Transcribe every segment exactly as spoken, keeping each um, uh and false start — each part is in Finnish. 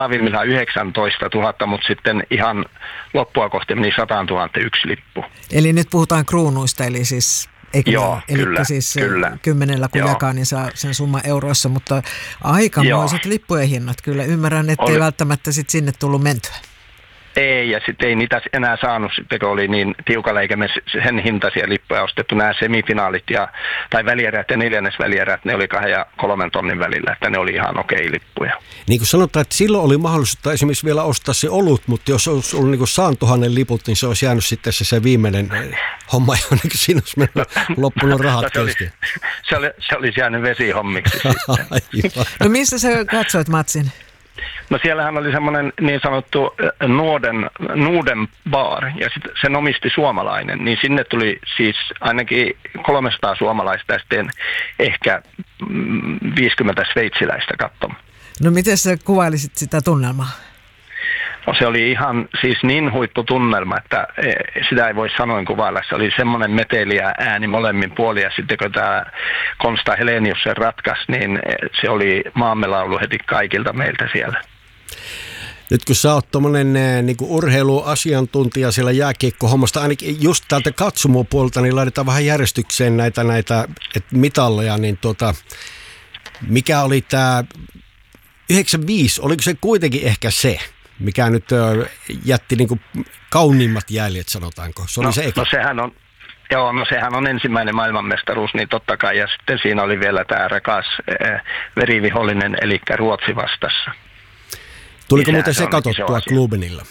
Avimmillaan yhdeksäntoista tuhatta, mutta sitten ihan loppua kohti meni sata tuhatta yksi lippu. Eli nyt puhutaan kruunuista, eli siis... Eikö Joo, eli kyllä, siis kyllä. Kymmenellä kun Joo. jakaa, niin saa sen summa euroissa, mutta aikamoiset lippujen hinnat. Kyllä ymmärrän, ettei Oli. välttämättä sit sinne tullut mentyä. Ei, ja sitten ei niitä enää saanut, sitten kun oli niin tiukalla, eikä me sen hintaisia lippuja ostettu. Nämä semifinaalit ja, tai välierät ja neljännesvälierät, ne oli kahden ja kolmen tonnin välillä, että ne oli ihan okei lippuja. Niin kuin sanotaan, että silloin oli mahdollisuutta esimerkiksi vielä ostaa se olut, mutta jos olisi ollut niin saan tuhannen liput, niin se olisi jäänyt sitten se, se viimeinen homma, ja niin siinä olisi mennyt loppunut rahat no, se, oli, kesken. se, oli, se olisi jäänyt vesihommiksi sitten. No missä sä katsoit matsin? No siellähän oli semmoinen niin sanottu Nuoden, Nuuden bar, ja sit sen omisti suomalainen, niin sinne tuli siis ainakin kolmesataa suomalaista ja sitten ehkä viisikymmentä sveitsiläistä katsomaan. No miten sä kuvailisit sitä tunnelmaa? No se oli ihan siis niin huipputunnelma, että sitä ei voi sanoin kuvailla. Se oli semmoinen meteliä ääni molemmin puolin, ja sitten kun tämä Konsta Helenius sen ratkaisi, niin se oli maamme laulu heti kaikilta meiltä siellä. Nyt kun sä oot tommonen niin kuin urheiluasiantuntija siellä jääkiekkohommasta, ainakin just täältä katsomopuolta, niin laitetaan vähän järjestykseen näitä, näitä et mitalleja, niin tuota, mikä oli tämä yhdeksänkymmentäviisi, oliko se kuitenkin ehkä se, mikä nyt jätti niin kuin kauniimmat jäljet, sanotaanko? Se oli no, se eka. No sehän on, joo, no sehän on ensimmäinen maailmanmestaruus, niin totta kai, ja sitten siinä oli vielä tämä rakas eh, verivihollinen, eli Ruotsi vastassa. Tuliko Isä, muuten se se katsottua Klubenilla?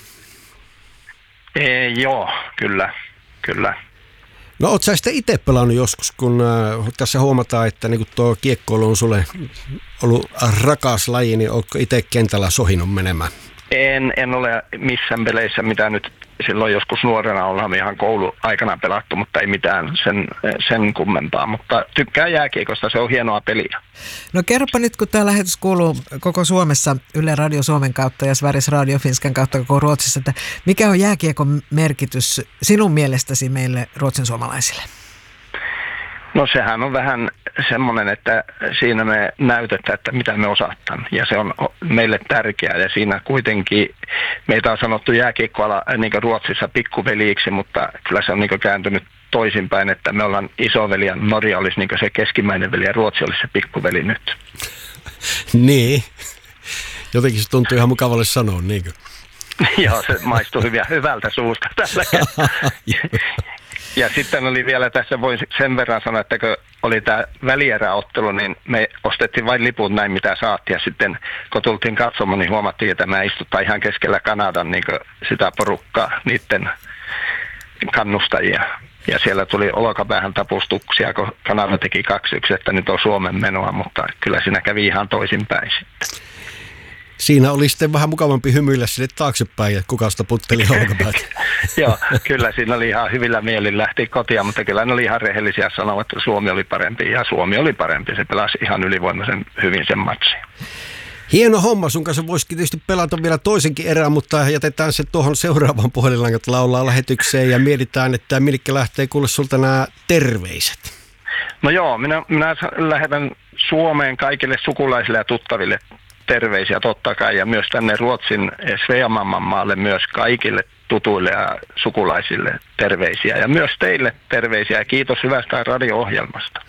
E, joo, kyllä, kyllä. No oot sä sitten itse pelannut joskus, kun äh, tässä huomataan, että niin tuo kiekkoilu on sulle ollut rakas laji, niin ootko itse kentällä sohinut menemään? En, en ole missään peleissä, mitä nyt silloin joskus nuorena ollaan ihan kouluaikana pelattu, mutta ei mitään sen, sen kummempaa. Mutta tykkään jääkiekosta, se on hienoa peliä. No kerropa nyt, kun tämä lähetys kuuluu koko Suomessa Yle Radio Suomen kautta ja Sveriges Radio Finskan kautta koko Ruotsissa, että mikä on jääkiekon merkitys sinun mielestäsi meille ruotsin suomalaisille? No sehän on vähän semmoinen, että siinä me näytetään, että mitä me osataan, ja se on meille tärkeää, ja siinä kuitenkin meitä on sanottu jääkiekkoala niin kuin Ruotsissa pikkuveliiksi, mutta kyllä se on niin kuin kääntynyt toisinpäin, että me ollaan isoveli ja Norja olisi niin kuin se keskimmäinen veli ja Ruotsi olisi se pikkuveli nyt. Niin, jotenkin se tuntuu ihan mukavalle sanoa, niinkö? Joo, se maistuu hyvä, hyvältä suusta tällä kertaa. Ja sitten oli vielä tässä, voin sen verran sanoa, että kun oli tämä välieräottelu, niin me ostettiin vain liput näin, mitä saatiin. Ja sitten kun tultiin katsomaan, niin huomattiin, että me istuttaan ihan keskellä Kanadan niin sitä porukkaa, niiden kannustajia. Ja siellä tuli olkapäähän tapustuksia, kun Kanada teki kaksi yksi, että nyt on Suomen menoa, mutta kyllä siinä kävi ihan toisinpäin sitten. Siinä oli sitten vähän mukavampi hymyillä sinne taaksepäin, että kuka sitä putteli olkapäät. Joo, kyllä siinä oli ihan hyvillä mielin lähti kotiin, mutta kyllä ne oli ihan rehellisiä sanoa, että Suomi oli parempi, ja Suomi oli parempi. Se pelasi ihan ylivoimaisen hyvin sen matsin. Hieno homma, sun kanssa voisikin tietysti pelata vielä toisenkin erään, mutta jätetään se tuohon seuraavaan puhelinlangat laulaa lähetykseen ja mietitään, että Milkka lähtee kuule sulta nämä terveiset. No joo, minä, minä lähetän Suomeen kaikille sukulaisille ja tuttaville terveisiä totta kai, ja myös tänne Ruotsin Sveamamman maalle myös kaikille tutuille ja sukulaisille terveisiä, ja myös teille terveisiä, ja kiitos hyvästä radio-ohjelmasta.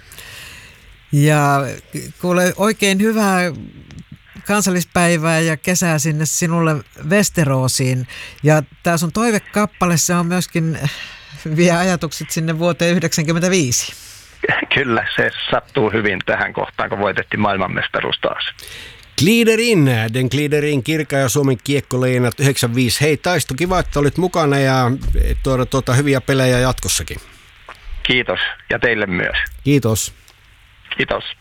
Ja kuule, oikein hyvää kansallispäivää ja kesää sinne sinulle Westeroosiin, ja tämä sun toivekappale, se on myöskin vie ajatukset sinne vuoteen yhdeksänkymmentäviisi. Kyllä, se sattuu hyvin tähän kohtaan, kun voitettiin maailmanmestaruus taas. Gliderin, Den Gliderin Kirka ja Suomen kiekkoleinat yhdeksänkymmentäviisi. Hei Taisto, kiva, että olit mukana ja tuoda tuota hyviä pelejä jatkossakin. Kiitos ja teille myös. Kiitos. Kiitos.